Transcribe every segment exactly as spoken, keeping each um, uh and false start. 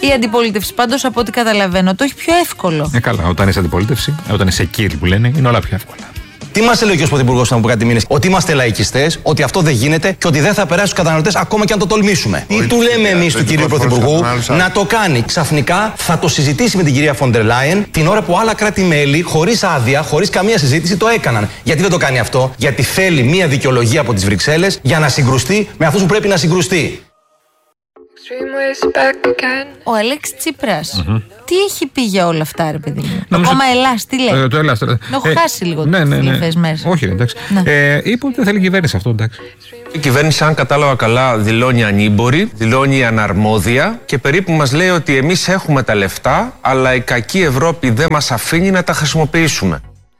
Η αντιπολίτευση πάντως από ό,τι καταλαβαίνω το έχει πιο εύκολο. Ε, καλά, όταν είσαι αντιπολίτευση, όταν είσαι κύρι που λένε, είναι όλα πιο εύκολα. Τι μας έλεγε ο Πρωθυπουργός πριν από κάτι μήνες? Ότι είμαστε λαϊκιστές, ότι αυτό δεν γίνεται και ότι δεν θα περάσει στους καταναλωτές ακόμα και αν το τολμήσουμε. Τι του λέμε εμείς του κυρίου Πρωθυπουργού? Να το κάνει. Ξαφνικά θα το συζητήσει με την κυρία Φοντερ Λάιεν την ώρα που άλλα κράτη-μέλη, χωρίς άδεια, χωρίς καμία συζήτηση, το έκαναν. Γιατί δεν το κάνει αυτό? Γιατί θέλει μία δικαιολογία από τις Βρυξέλλες για να συγκρουστεί με αυτούς που πρέπει να συγκρουστεί. Ο Αλέξης Τσίπρας. Mm-hmm. Τι έχει πει για όλα αυτά, ρε παιδί μου? Νομίζω... Ακόμα Ελλάς, τι λέει? Ε, το Ελλάς. Το έχω ε, χάσει λίγο ναι, τις ναι, ναι. τελευταίες μέρες. Όχι, εντάξει. Ναι. Ε, είπε ότι δεν θέλει κυβέρνηση αυτό, εντάξει. Η κυβέρνηση, αν κατάλαβα καλά, δηλώνει ανήμπορη, δηλώνει αναρμόδια και περίπου μας λέει ότι εμείς έχουμε τα λεφτά, αλλά η κακή Ευρώπη δεν μας αφήνει να τα χρησιμοποιήσουμε.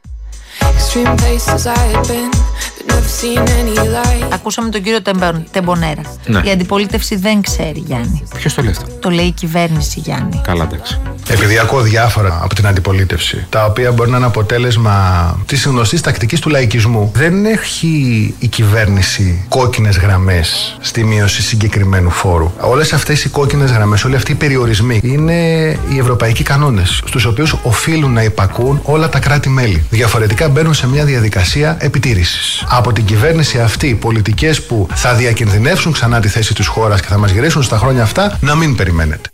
Ακούσαμε τον κύριο Τεμπονέρα. Ναι. Η αντιπολίτευση δεν ξέρει, Γιάννη. Ποιος το λέει αυτό? Το λέει η κυβέρνηση, Γιάννη. Καλά, εντάξει. Επειδή ακούω διάφορα από την αντιπολίτευση, τα οποία μπορεί να είναι αποτέλεσμα της γνωστής τακτικής του λαϊκισμού, δεν έχει η κυβέρνηση κόκκινες γραμμές στη μείωση συγκεκριμένου φόρου. Όλες αυτές οι κόκκινες γραμμές, όλοι αυτοί οι περιορισμοί είναι οι ευρωπαϊκοί κανόνες, στους οποίους οφείλουν να υπακούν όλα τα κράτη-μέλη. Διαφορετικά μπαίνουν σε μια διαδικασία επιτήρησης. Από την κυβέρνηση αυτή, οι πολιτικές που θα διακινδυνεύσουν ξανά τη θέση της χώρας και θα μας γυρίσουν στα χρόνια αυτά, να μην περιμένετε.